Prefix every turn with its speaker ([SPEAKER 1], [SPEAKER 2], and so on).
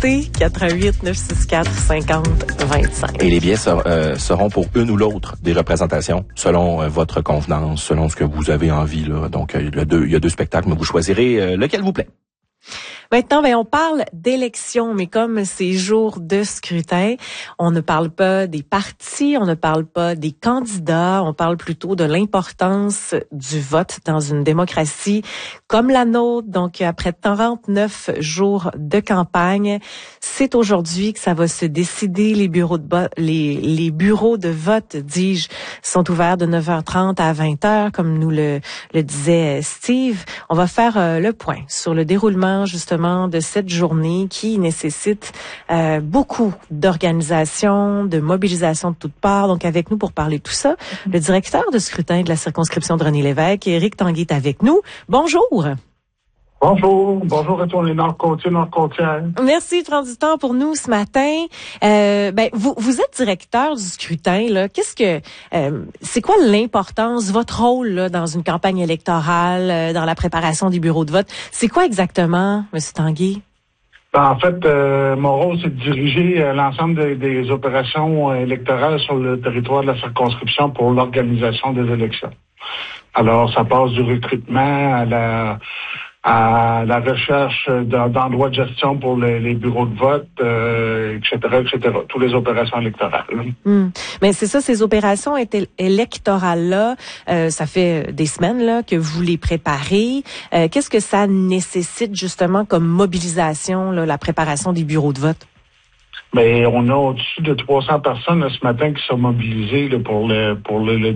[SPEAKER 1] texter 88-964-5025.
[SPEAKER 2] Et les billets seront pour une ou l'autre des représentations, selon votre convenance, selon ce que vous avez envie, là. Donc, il y a deux spectacles, mais vous choisirez lequel vous plaît.
[SPEAKER 1] Maintenant, on parle d'élections, mais comme c'est jour de scrutin, on ne parle pas des partis, on ne parle pas des candidats, on parle plutôt de l'importance du vote dans une démocratie comme la nôtre. Donc, après 49 jours de campagne, c'est aujourd'hui que ça va se décider. Les bureaux de vote, dis-je, sont ouverts de 9h30 à 20h, comme nous le disait Steve. On va faire le point sur le déroulement, justement, de cette journée qui nécessite beaucoup d'organisation, de mobilisation de toutes parts. Donc, avec nous pour parler de tout ça, le directeur de scrutin de la circonscription de René-Lévesque, Éric Tanguay, est avec nous. Bonjour.
[SPEAKER 3] Bonjour à tous les Nord-Côtières.
[SPEAKER 1] Merci de prendre du temps pour nous ce matin. Vous êtes directeur du scrutin, là. C'est quoi l'importance, votre rôle là, dans une campagne électorale, dans la préparation des bureaux de vote? C'est quoi exactement, M. Tanguay?
[SPEAKER 3] En fait, mon rôle, c'est de diriger l'ensemble des opérations électorales sur le territoire de la circonscription pour l'organisation des élections. Alors, ça passe du recrutement à la recherche d'endroits de gestion pour les bureaux de vote, etc., toutes les opérations électorales.
[SPEAKER 1] Mais c'est ça, ces opérations électorales-là, ça fait des semaines là que vous les préparez. Qu'est-ce que ça nécessite justement comme mobilisation, là, la préparation des bureaux de vote?
[SPEAKER 3] Mais on a au-dessus de 300 personnes là, ce matin qui sont mobilisées là, pour le